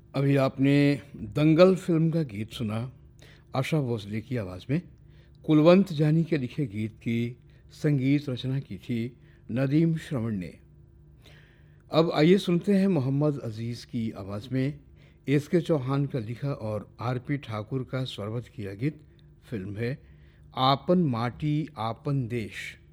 अभी आपने दंगल फिल्म का गीत सुना आशा भोसले की आवाज़ में। कुलवंत जानी के लिखे गीत की संगीत रचना की थी नदीम श्रवण ने। अब आइए सुनते हैं मोहम्मद अजीज़ की आवाज़ में एस के चौहान का लिखा और आर पी ठाकुर का स्वरबद्ध किया गीत। फिल्म है आपन माटी आपन देश।